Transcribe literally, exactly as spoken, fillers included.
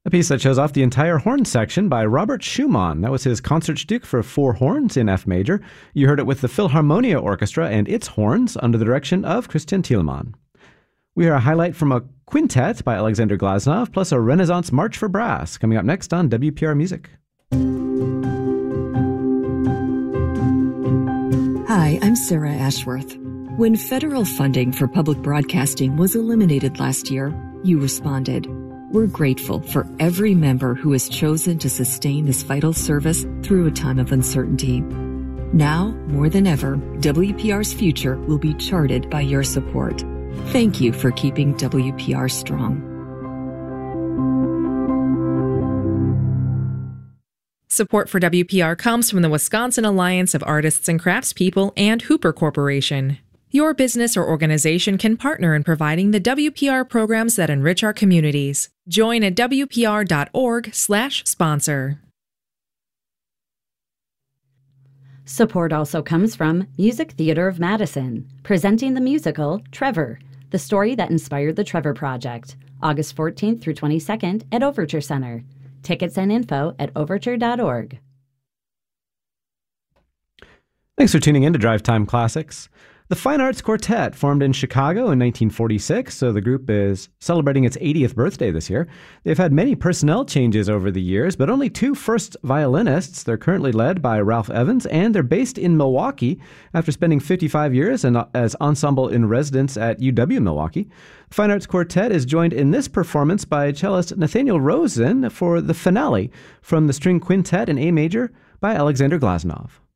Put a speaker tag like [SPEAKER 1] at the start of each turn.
[SPEAKER 1] A piece that shows off the entire horn section by Robert Schumann. That was his Concertstück for four horns in F major. You heard it with the Philharmonia Orchestra and its horns under the direction of Christian Thielemann. We hear a highlight from a quintet by Alexander Glasnov, plus a Renaissance March for Brass, coming up next on W P R Music.
[SPEAKER 2] Hi, I'm Sarah Ashworth. When federal funding for public broadcasting was eliminated last year, you responded. We're grateful for every member who has chosen to sustain this vital service through a time of uncertainty. Now, more than ever, W P R's future will be charted by your support. Thank you for keeping W P R strong.
[SPEAKER 3] Support for W P R comes from the Wisconsin Alliance of Artists and Craftspeople and Hooper Corporation. Your business or organization can partner in providing the W P R programs that enrich our communities. Join at W P R dot org slash sponsor.
[SPEAKER 4] Support also comes from Music Theater of Madison, presenting the musical Trevor, the story that inspired the Trevor Project, August fourteenth through twenty-second at Overture Center. Tickets and info at overture dot org.
[SPEAKER 1] Thanks for tuning in to Drive Time Classics. The Fine Arts Quartet formed in Chicago in nineteen forty-six, so the group is celebrating its eightieth birthday this year. They've had many personnel changes over the years, but only two first violinists. They're currently led by Ralph Evans, and they're based in Milwaukee after spending fifty-five years in, as ensemble in residence at U W Milwaukee. The Fine Arts Quartet is joined in this performance by cellist Nathaniel Rosen for the finale from the String Quintet in A major by Alexander Glasnov.